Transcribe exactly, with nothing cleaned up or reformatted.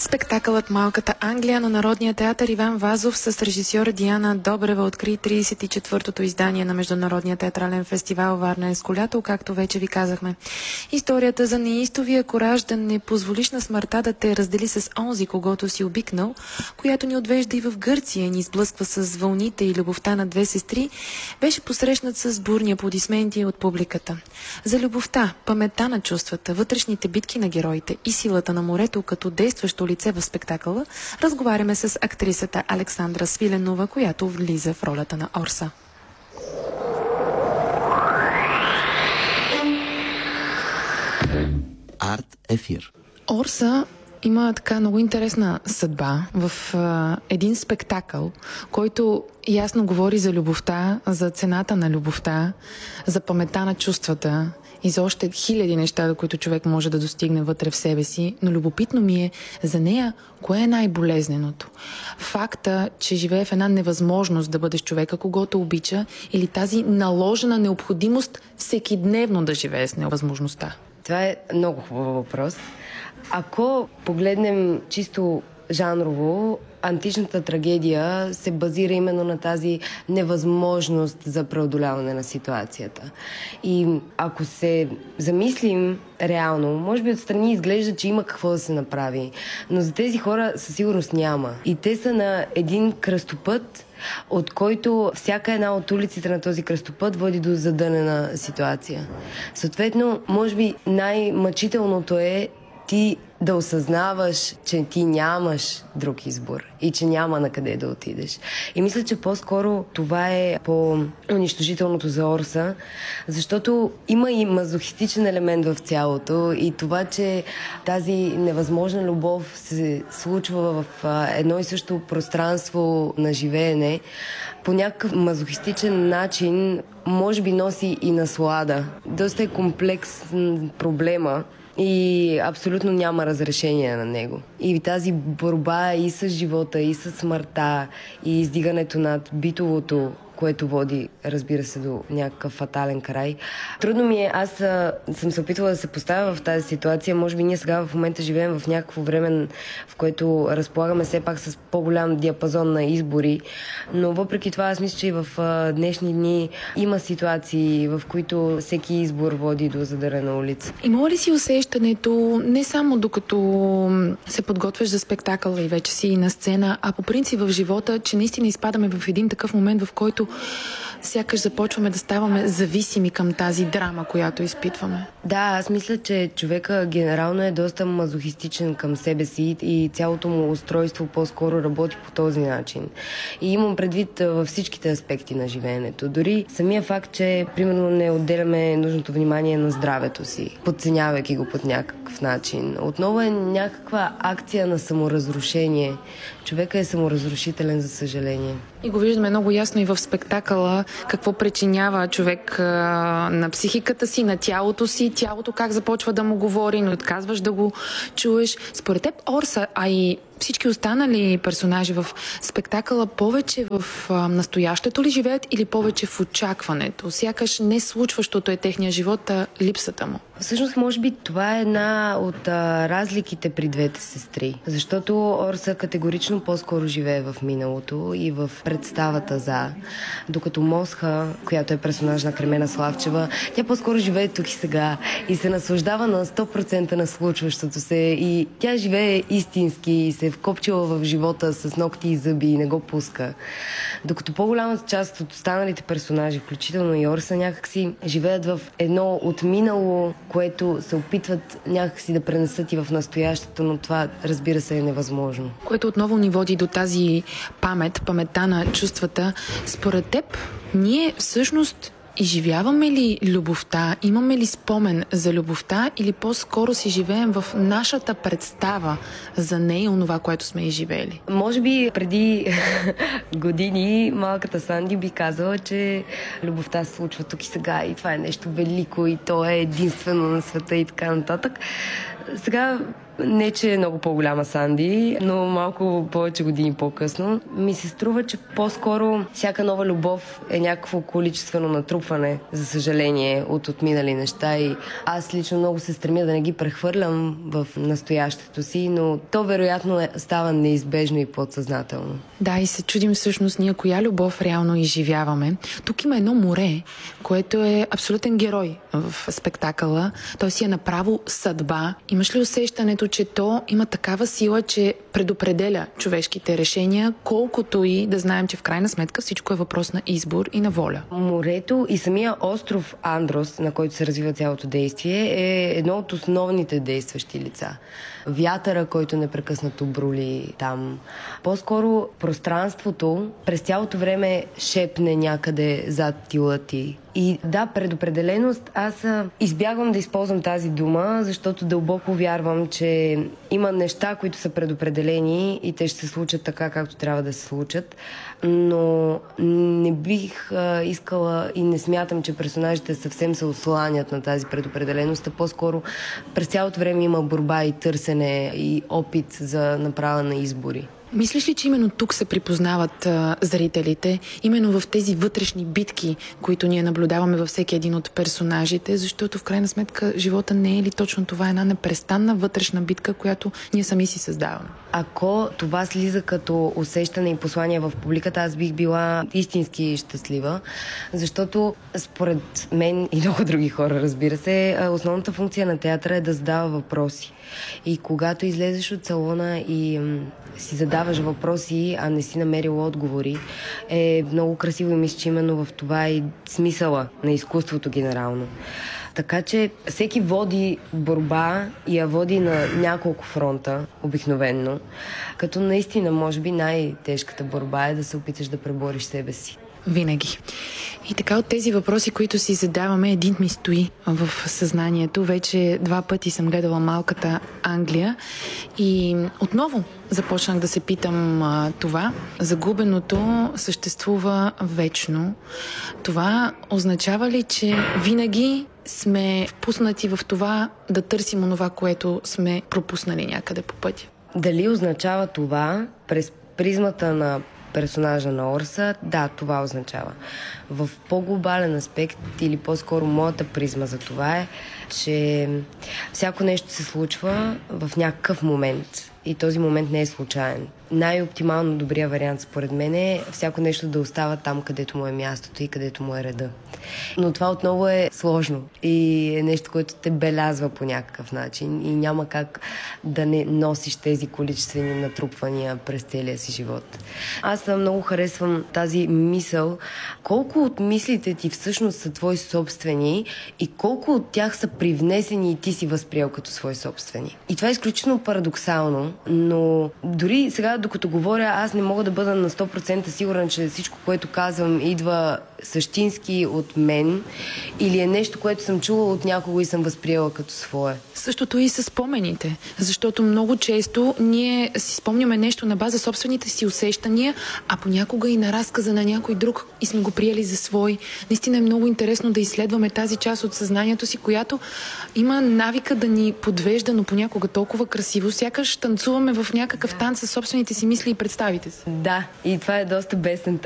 Спектакълът «Малката Англия» на Народния театър Иван Вазов с режисьор Диана Добрева откри тридесет и четвъртото издание на Международния театрален фестивал Варна Ескулято, както вече ви казахме. Историята за неистовия кораж да не позволиш на смъртта да те раздели с онзи, когото си обикнал, която ни отвежда и в Гърция и ни сблъсква с вълните и любовта на две сестри, беше посрещнат с бурни аплодисменти от публиката. За любовта, паметта на чувствата, вътрешните битки на героите и силата на морето като действащо лице в спектакъла, разговаряме с актрисата Александра Свиленова, която влиза в ролята на Орса. Арт ефир. Орса има така много интересна съдба в а, един спектакъл, който ясно говори за любовта, за цената на любовта, за паметта на чувствата и за още хиляди неща, до които човек може да достигне вътре в себе си. Но любопитно ми е за нея, кое е най-болезненото? Факта, че живее в една невъзможност да бъдеш човека, когото обича, или тази наложена необходимост всекидневно да живее с невъзможността? Това е много хубав въпрос. Ако погледнем чисто жанрово, античната трагедия се базира именно на тази невъзможност за преодоляване на ситуацията. И ако се замислим реално, може би отстрани изглежда, че има какво да се направи, но за тези хора със сигурност няма. И те са на един кръстопът, от който всяка една от улиците на този кръстопът води до задънена ситуация. Съответно, може би най-мъчителното е ти да осъзнаваш, че ти нямаш друг избор и че няма на къде да отидеш. И мисля, че по-скоро това е по-унищожителното за Орса, защото има и мазохистичен елемент в цялото и това, че тази невъзможна любов се случва в едно и също пространство на живеене, по някакъв мазохистичен начин може би носи и наслада. Доста е комплексен проблема и абсолютно няма разрешение на него. И тази борба и с живота, и с смъртта, и издигането над битовото, което води, разбира се, до някакъв фатален край. Трудно ми е, аз а, съм се опитвала да се поставя в тази ситуация. Може би ние сега в момента живеем в някакво време, в което разполагаме все пак с по-голям диапазон на избори, но въпреки това аз мисля, че и в а, днешни дни има ситуации, в които всеки избор води до задънена улица. Има ли си усещането, не само докато се подготвяш за спектакъла и вече си на сцена, а по принцип в живота, че наистина изпадаме в един такъв момент, в който сякаш започваме да ставаме зависими към тази драма, която изпитваме? Да, аз мисля, че човека генерално е доста мазохистичен към себе си и цялото му устройство по-скоро работи по този начин. И имам предвид във всичките аспекти на живеенето. Дори самия факт, че примерно не отделяме нужното внимание на здравето си, подценявайки го под някакъв начин. Отново е някаква акция на саморазрушение. Човека е саморазрушителен, за съжаление. И го виждаме много ясно и в спектакъла, какво причинява човек а, на психиката си, на тялото си, тялото как започва да му говори, но отказваш да го чуеш. Според теб Орса, а и всички останали персонажи в спектакъла повече в а, настоящето ли живеят или повече в очакването? Сякаш не случващото е техния живот, а липсата му. Всъщност, може би това е една от а, разликите при двете сестри. Защото Орса категорично по-скоро живее в миналото и в представата за, докато Мосха, която е персонаж на Кремена Славчева, тя по-скоро живее тук и сега и се наслаждава на сто процента на случващото се и тя живее истински и се е вкопчила в живота с ногти и зъби и не го пуска. Докато по-голямата част от останалите персонажи, включително и Орса, някакси живеят в едно отминало, което се опитват някакси да пренесат и в настоящето, но това, разбира се, е невъзможно. Което отново ни води до тази памет, паметта на чувствата. Според теб, ние всъщност изживяваме ли любовта, имаме ли спомен за любовта или по-скоро си живеем в нашата представа за нея и онова, което сме изживели? Може би преди години малката Санди би казала, че любовта се случва тук и сега и това е нещо велико и то е единствено на света и така нататък. Сега не, че е много по-голяма Санди, но малко повече години по-късно. Ми се струва, че по-скоро всяка нова любов е някакво количествено натрупване, за съжаление, от отминали неща и аз лично много се стремя да не ги прехвърлям в настоящето си, но то вероятно е, става неизбежно и подсъзнателно. Да, и се чудим всъщност ние коя любов реално изживяваме. Тук има едно море, което е абсолютен герой в спектакъла. Той си е направо съдба. Имаш ли усещането, че то има такава сила, че предопределя човешките решения, колкото и да знаем, че в крайна сметка всичко е въпрос на избор и на воля? Морето и самия остров Андрос, на който се развива цялото действие, е едно от основните действащи лица. Вятъра, който непрекъснато брули там. По-скоро пространството през цялото време шепне някъде зад тила ти. И да, предопределеност, аз избягвам да използвам тази дума, защото дълбоко вярвам, че има неща, които са предопределени и те ще се случат така, както трябва да се случат. Но не бих а, искала и не смятам, че персонажите съвсем се осланят на тази предопределеност, а по-скоро през цялото време има борба и търсене и опит за направа на избори. Мислиш ли, че именно тук се припознават а, зрителите, именно в тези вътрешни битки, които ние наблюдаваме във всеки един от персонажите, защото в крайна сметка живота не е ли точно това една непрестанна вътрешна битка, която ние сами си създаваме? Ако това слиза като усещане и послание в публиката, аз бих била истински щастлива, защото според мен и много други хора, разбира се, основната функция на театъра е да задава въпроси. И когато излезеш от салона и м- си задаваш въпроси, а не си намерил отговори, е много красиво и мисля, че именно в това и смисъла на изкуството генерално. Така че всеки води борба и я води на няколко фронта, обикновенно, като наистина, може би, най-тежката борба е да се опиташ да пребориш себе си. Винаги. И така от тези въпроси, които си задаваме, един ми стои в съзнанието. Вече два пъти съм гледала Малката Англия и отново започнах да се питам а, това. Загубеното съществува вечно. Това означава ли, че винаги сме впуснати в това да търсим онова, което сме пропуснали някъде по пътя? Дали означава това през призмата на персонажа на Орса? Да, това означава. В по-глобален аспект, или по-скоро моята призма за това е, че всяко нещо се случва в някакъв момент и този момент не е случайен. Най-оптимално добрия вариант според мен е всяко нещо да остава там, където му е мястото и където му е реда. Но това отново е сложно и е нещо, което те белязва по някакъв начин и няма как да не носиш тези количествени натрупвания през целия си живот. Аз много харесвам тази мисъл, колко от мислите ти всъщност са твои собствени и колко от тях са привнесени и ти си възприел като свои собствени. И това е изключително парадоксално, но дори сега, докато говоря, аз не мога да бъда на сто процента сигурна, че всичко, което казвам, идва същински от мен или е нещо, което съм чула от някого и съм възприела като свое. Същото и с спомените, защото много често ние си спомняме нещо на база собствените си усещания, а понякога и на разказа на някой друг и сме го приели за свой. Наистина е много интересно да изследваме тази част от съзнанието си, която има навика да ни подвежда, но понякога толкова красиво, сякаш танцуваме в някакъв танц със собствените си мисли и представите си. Да, и това е доста бесен